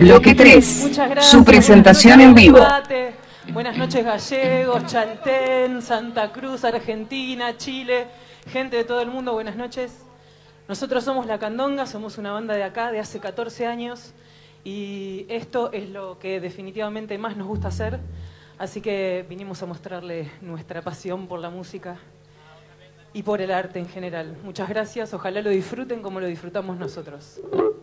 Bloque 3. Muchas gracias. Su presentación en vivo. Buenas noches Gallegos, Chaltén, Santa Cruz, Argentina, Chile, gente de todo el mundo, buenas noches. Nosotros somos La Candonga, somos una banda de acá de hace 14 años y esto es lo que definitivamente más nos gusta hacer, así que vinimos a mostrarle nuestra pasión por la música y por el arte en general. Muchas gracias, ojalá lo disfruten como lo disfrutamos nosotros.